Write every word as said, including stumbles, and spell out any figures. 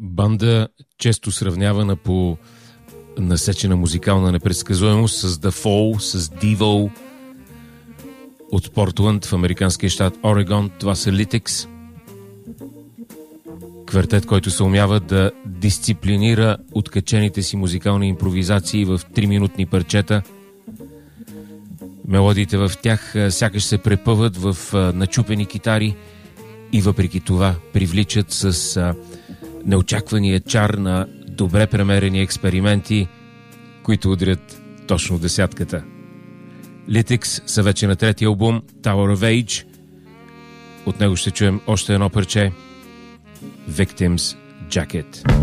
Банда, често сравнявана по насечена музикална непредсказуемост с The Fall, с Devo от Портланд в американския щат Орегон. Това са Lytics. Квартет, който се умява да дисциплинира откачените си музикални импровизации в три-минутни парчета. Мелодиите в тях сякаш се препъват в начупени китари и въпреки това привличат с неочаквания чар на добре премерени експерименти, които удрят точно десятката. Lytics са вече на третия албум Tower of Age. От него ще чуем още едно парче Victim's Jacket.